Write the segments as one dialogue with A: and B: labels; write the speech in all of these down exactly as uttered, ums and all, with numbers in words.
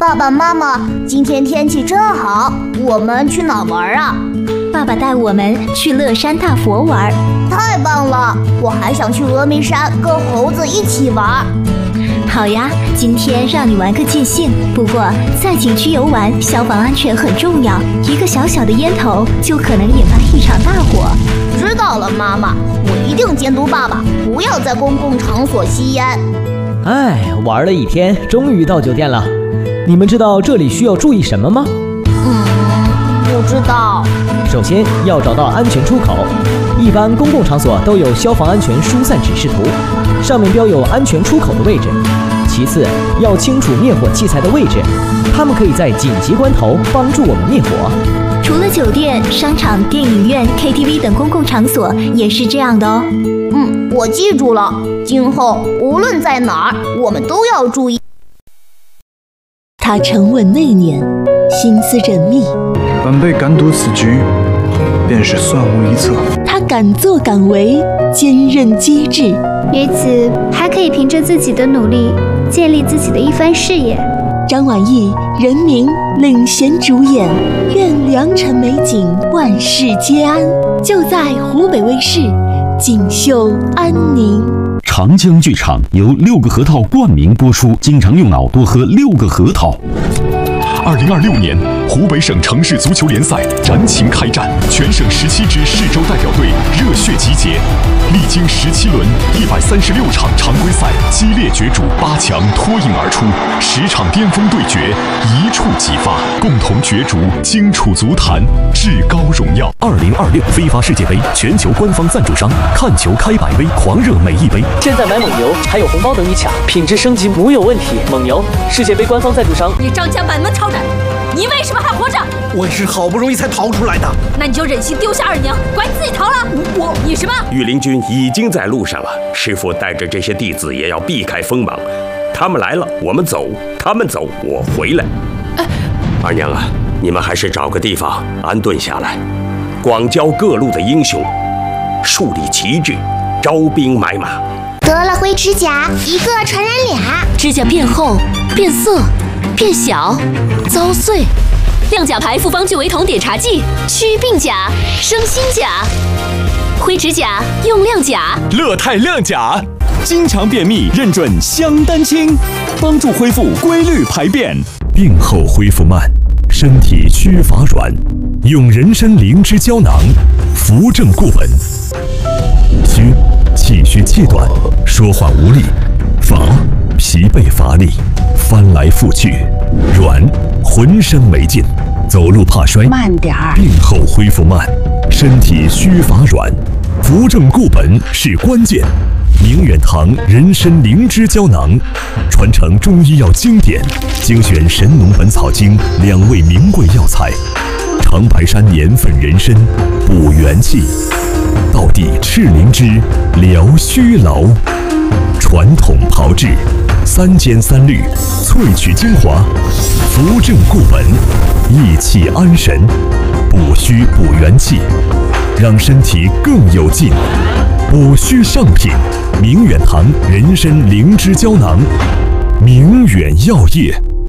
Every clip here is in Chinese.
A: 爸爸妈妈，今天天气真好，我们去哪玩啊？
B: 爸爸带我们去乐山大佛玩。
A: 太棒了，我还想去峨眉山跟猴子一起玩。
B: 好呀，今天让你玩个尽兴。不过在景区游玩，消防安全很重要，一个小小的烟头就可能引来一场大火。
A: 知道了，妈妈，我一定监督爸爸，不要在公共场所吸烟。
C: 哎，玩了一天，终于到酒店了。你们知道这里需要注意什么吗？
A: 嗯，不知道。
C: 首先要找到安全出口，一般公共场所都有消防安全疏散指示图，上面标有安全出口的位置。其次要清楚灭火器材的位置，它们可以在紧急关头帮助我们灭火。
B: 除了酒店、商场、电影院、K T V 等公共场所也是这样的哦。
A: 嗯，我记住了，今后无论在哪儿，我们都要注意。
D: 他沉稳内敛，心思缜密，
E: 本辈敢赌此局，便是算无一策。
D: 他敢作敢为，坚韧机智，
F: 于此还可以凭着自己的努力建立自己的一番事业。
D: 张晚意、任明领衔主演，愿良辰美景万事皆安，就在湖北卫视锦绣安宁。
G: 长江剧场由六个核桃冠名播出，经常用脑，多喝六个核桃。
H: 二零二六年湖北省城市足球联赛燃情开战，全省十七支市州代表队热血集结，历经十七轮一百三十六场常规赛激烈角逐，八强脱颖而出，十场巅峰对决一触即发，共同角逐荆楚足坛至高荣耀。
G: 二零二六非法世界杯全球官方赞助商，看球开百威，狂热每一杯。
I: 现在买蒙牛还有红包等你抢，品质升级无有问题。蒙牛世界杯官方赞助商。
J: 你张家满门抄斩，你为什么还活着？
K: 我是好不容易才逃出来的。
J: 那你就忍心丢下二娘，管自己逃了？我你什么？
L: 御林军已经在路上了，师父带着这些弟子也要避开锋芒。他们来了，我们走；他们走，我回来。哎，二娘啊，你们还是找个地方安顿下来，广交各路的英雄，树立旗帜，招兵买马。
M: 得了灰指甲，一个传染俩。
J: 指甲变厚、变色、变小、遭碎。亮甲牌复方聚维酮碘茶剂，祛病甲、生新甲。灰指甲用亮甲。
G: 乐泰亮甲，经常便秘认准香丹清，帮助恢复规律排便。病后恢复慢，身体虚乏软，用人参灵芝胶囊，扶正固本。虚，气虚气短，说话无力；乏，疲惫乏力，翻来覆去；软，浑身没劲，走路怕摔。
N: 慢点儿。
G: 病后恢复慢，身体虚乏软，扶正固本是关键。明远堂人参灵芝胶囊，传承中医药经典，精选《神农本草经》两味名贵药材，长白山年份人参补元气，道地赤灵芝疗虚劳，传统炮制，三尖三滤，萃取精华，扶正固本，益气安神，补虚补元气，让身体更有劲。补虚上品，明远堂人参灵芝胶囊，明远药业。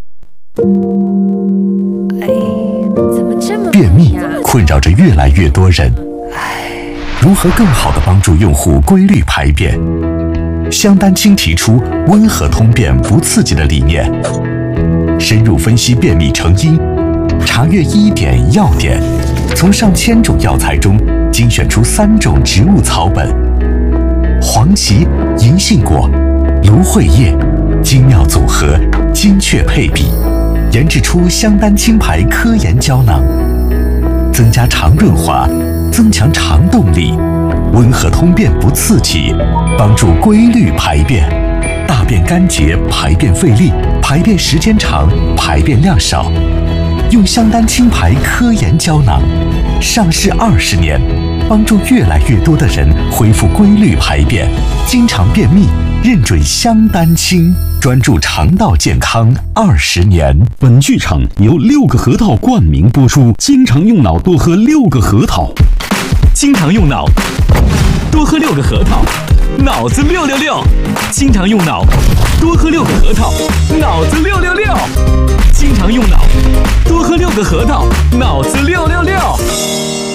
O: 哎，怎么这么
P: 便秘困扰着越来越多人，如何更好地帮助用户规律排便？香丹清提出温和通便不刺激的理念，深入分析便秘成因，查阅医典药典，从上千种药材中精选出三种植物草本：黄芪、银杏果、芦荟叶，精妙组合，精确配比，研制出香丹清牌科研胶囊，增加肠润滑，增强肠动力，温和通便不刺激，帮助规律排便，大便干结，排便费力，排便时间长，排便量少。用香丹清牌科研胶囊，上市二十年，帮助越来越多的人恢复规律排便，经常便秘，认准香丹清，专注肠道健康二十年。
G: 本剧场由六个核桃冠名播出，经常用脑，多喝六个核桃。经常用脑，多喝六个核桃，脑子六六六。经常用脑，多喝六个核桃，脑子六六六。经常
N: 常用脑，多喝六个核桃，脑子六六